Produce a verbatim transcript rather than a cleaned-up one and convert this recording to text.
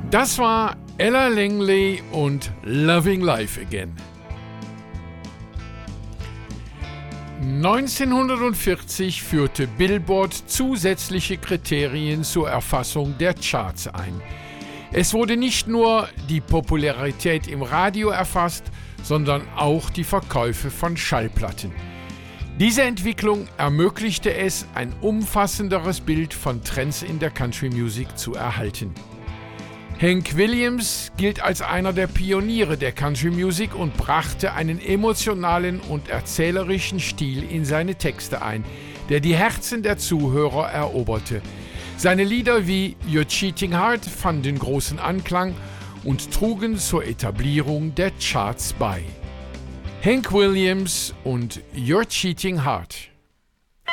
Das war Ella Langley und Loving Life Again. neunzehnhundertvierzig führte Billboard zusätzliche Kriterien zur Erfassung der Charts ein. Es wurde nicht nur die Popularität im Radio erfasst, sondern auch die Verkäufe von Schallplatten. Diese Entwicklung ermöglichte es, ein umfassenderes Bild von Trends in der Country Music zu erhalten. Hank Williams gilt als einer der Pioniere der Country Music und brachte einen emotionalen und erzählerischen Stil in seine Texte ein, der die Herzen der Zuhörer eroberte. Seine Lieder wie You're Cheating Hard fanden großen Anklang und trugen zur Etablierung der Charts bei. Hank Williams und You're Cheating Hard.